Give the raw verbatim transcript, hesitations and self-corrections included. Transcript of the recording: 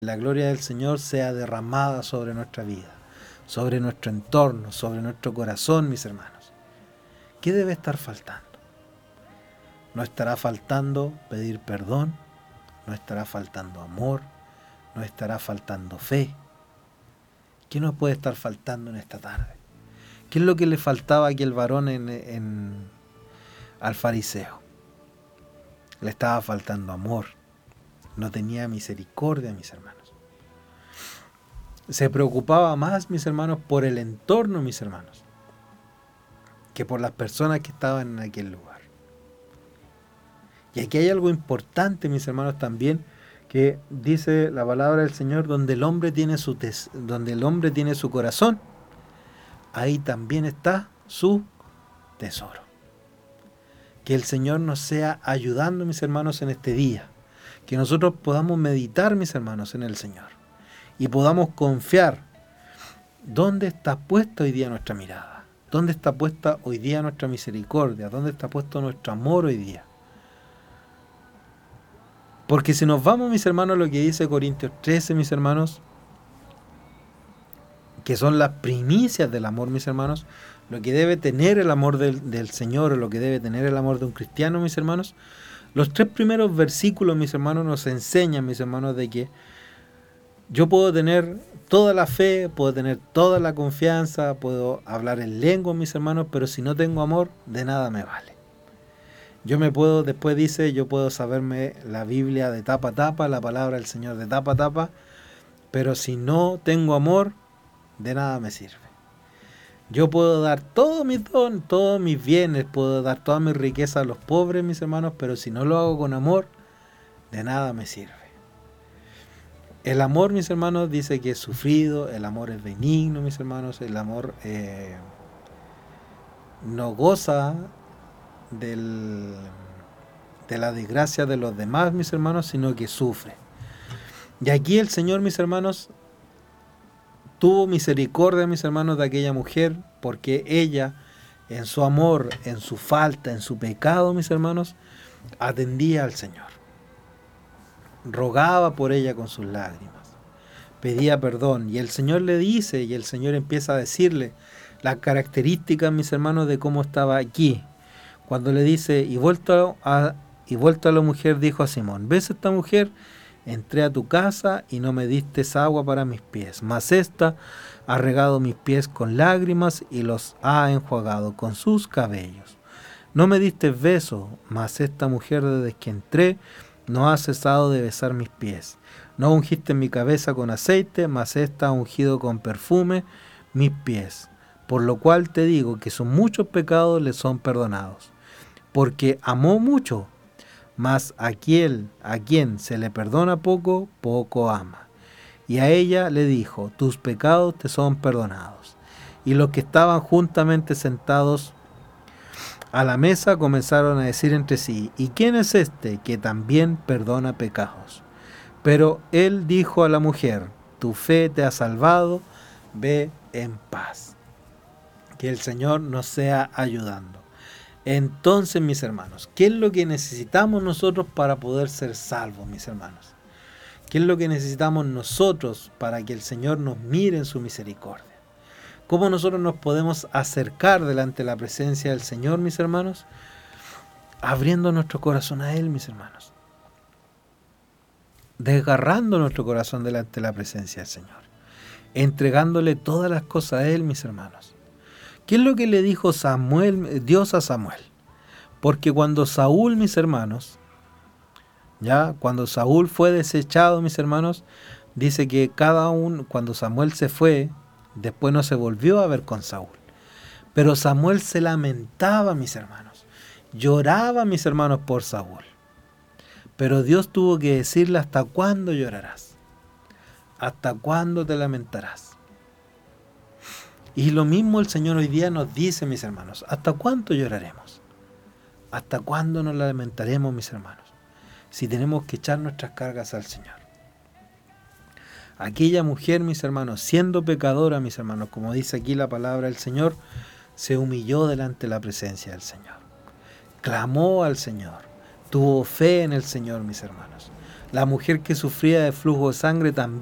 la gloria del Señor sea derramada sobre nuestra vida, sobre nuestro entorno, sobre nuestro corazón, mis hermanos. ¿Qué debe estar faltando? ¿No estará faltando pedir perdón? ¿No estará faltando amor? ¿No estará faltando fe? ¿Qué nos puede estar faltando en esta tarde? ¿Qué es lo que le faltaba a aquel varón en, en, al fariseo? Le estaba faltando amor. No tenía misericordia, mis hermanos. Se preocupaba más, mis hermanos, por el entorno, mis hermanos, que por las personas que estaban en aquel lugar. Y aquí hay algo importante, mis hermanos, también, que dice la palabra del Señor, donde el hombre tiene su, tes donde el hombre tiene su corazón, ahí también está su tesoro. Que el Señor nos sea ayudando, mis hermanos, en este día. Que nosotros podamos meditar, mis hermanos, en el Señor. Y podamos confiar. ¿Dónde está puesta hoy día nuestra mirada? ¿Dónde está puesta hoy día nuestra misericordia? ¿Dónde está puesto nuestro amor hoy día? Porque si nos vamos, mis hermanos, a lo que dice Corintios trece, mis hermanos, que son las primicias del amor, mis hermanos, lo que debe tener el amor del, del Señor, o lo que debe tener el amor de un cristiano, mis hermanos, los tres primeros versículos, mis hermanos, nos enseñan, mis hermanos, de que yo puedo tener toda la fe, puedo tener toda la confianza, puedo hablar en lengua, mis hermanos, pero si no tengo amor, de nada me vale. Yo me puedo, después dice, yo puedo saberme la Biblia de tapa a tapa, la palabra del Señor de tapa a tapa, pero si no tengo amor, de nada me sirve. Yo puedo dar todos mis dones, todos mis bienes, puedo dar toda mi riqueza a los pobres, mis hermanos, pero si no lo hago con amor, de nada me sirve. El amor, mis hermanos, dice que es sufrido, el amor es benigno, mis hermanos, el amor eh, no goza del, de la desgracia de los demás, mis hermanos, sino que sufre. Y aquí el Señor, mis hermanos, tuvo misericordia, mis hermanos, de aquella mujer, porque ella, en su amor, en su falta, en su pecado, mis hermanos, atendía al Señor. Rogaba por ella con sus lágrimas, pedía perdón, y el Señor le dice, y el Señor empieza a decirle las características, mis hermanos, de cómo estaba aquí. Cuando le dice, y vuelto a, y vuelto a la mujer, dijo a Simón, ¿ves esta mujer? Entré a tu casa y no me diste agua para mis pies, mas esta ha regado mis pies con lágrimas y los ha enjuagado con sus cabellos. No me diste beso, mas esta mujer desde que entré no ha cesado de besar mis pies. No ungiste mi cabeza con aceite, mas esta ha ungido con perfume mis pies. Por lo cual te digo que sus muchos pecados le son perdonados, porque amó mucho. Mas a quien, a quien se le perdona poco, poco ama. Y a ella le dijo, tus pecados te son perdonados. Y los que estaban juntamente sentados a la mesa comenzaron a decir entre sí, ¿y quién es este que también perdona pecados? Pero él dijo a la mujer, tu fe te ha salvado, ve en paz. Que el Señor nos sea ayudando. Entonces, mis hermanos, ¿qué es lo que necesitamos nosotros para poder ser salvos, mis hermanos? ¿Qué es lo que necesitamos nosotros para que el Señor nos mire en su misericordia? ¿Cómo nosotros nos podemos acercar delante de la presencia del Señor, mis hermanos? Abriendo nuestro corazón a Él, mis hermanos. Desgarrando nuestro corazón delante de la presencia del Señor. Entregándole todas las cosas a Él, mis hermanos. ¿Qué es lo que le dijo Samuel, Dios a Samuel? Porque cuando Saúl, mis hermanos, ya cuando Saúl fue desechado, mis hermanos, dice que cada uno, cuando Samuel se fue, después no se volvió a ver con Saúl. Pero Samuel se lamentaba, mis hermanos, lloraba, mis hermanos, por Saúl. Pero Dios tuvo que decirle, ¿hasta cuándo llorarás? ¿Hasta cuándo te lamentarás? Y lo mismo el Señor hoy día nos dice, mis hermanos, ¿hasta cuánto lloraremos? ¿Hasta cuándo nos lamentaremos, mis hermanos? Si tenemos que echar nuestras cargas al Señor. Aquella mujer, mis hermanos, siendo pecadora, mis hermanos, como dice aquí la palabra del Señor, se humilló delante de la presencia del Señor. Clamó al Señor. Tuvo fe en el Señor, mis hermanos. La mujer que sufría de flujo de sangre también